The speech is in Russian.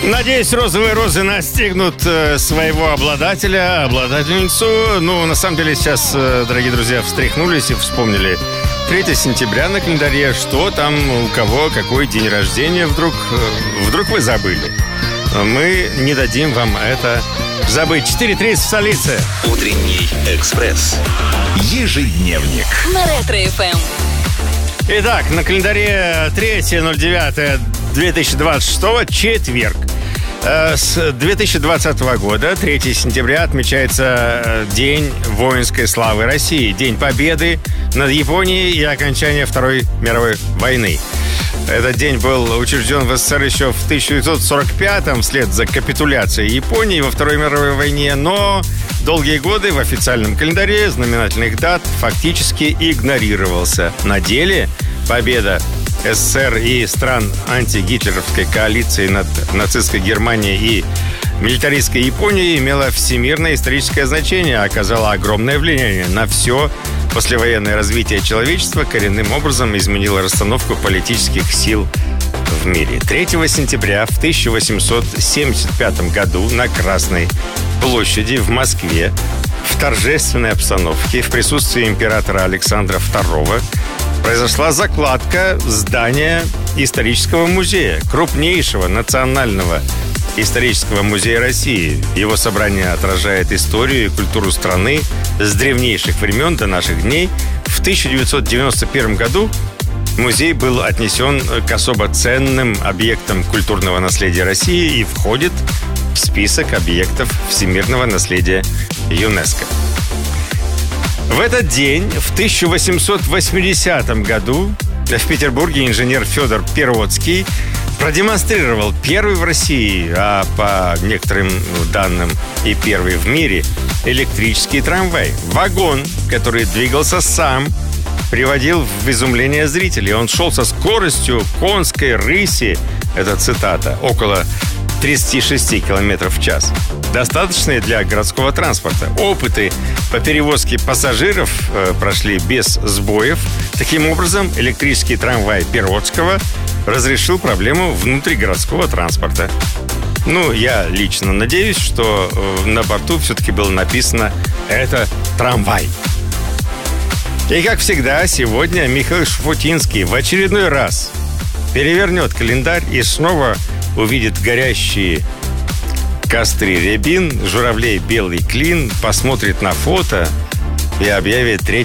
Надеюсь, розовые розы настигнут своего обладательницу. Ну, на самом деле, сейчас, дорогие друзья, встряхнулись и вспомнили 3 сентября на календаре. Что там, у кого, какой день рождения вдруг вы забыли. Мы не дадим вам это забыть. 4:30 в столице. Утренний экспресс. Ежедневник. На Ретро-ФМ. Итак, на календаре 3.09.2026, четверг. С 2020 года, 3 сентября, отмечается День воинской славы России, День Победы над Японией и окончания Второй мировой войны. Этот день был учрежден в СССР еще в 1945-м вслед за капитуляцией Японии во Второй мировой войне, но долгие годы в официальном календаре знаменательных дат фактически игнорировался. На деле победа СССР и стран антигитлеровской коалиции над нацистской Германией и милитаристской Японией имела всемирное историческое значение, оказала огромное влияние на все послевоенное развитие человечества, коренным образом изменило расстановку политических сил в мире. 3 сентября в 1875 году на Красной площади в Москве в торжественной обстановке в присутствии императора Александра II произошла закладка здания исторического музея, крупнейшего национального исторического музея России. Его собрание отражает историю и культуру страны с древнейших времен до наших дней. В 1991 году музей был отнесен к особо ценным объектам культурного наследия России и входит в список объектов всемирного наследия ЮНЕСКО. В этот день, в 1880 году, в Петербурге инженер Федор Перовский продемонстрировал первый в России, а по некоторым данным и первый в мире, электрический трамвай. Вагон, который двигался сам, приводил в изумление зрителей. Он шел со скоростью конской рыси, это цитата, около 36 км в час. Достаточные для городского транспорта. Опыты по перевозке пассажиров прошли без сбоев. Таким образом, электрический трамвай Перовского разрешил проблему внутригородского транспорта. Ну, я лично надеюсь, что на борту все-таки было написано «это трамвай». И, как всегда, сегодня Михаил Шуфутинский в очередной раз перевернет календарь и снова увидит горящие костры рябин, журавлей белый клин, посмотрит на фото и объявит 3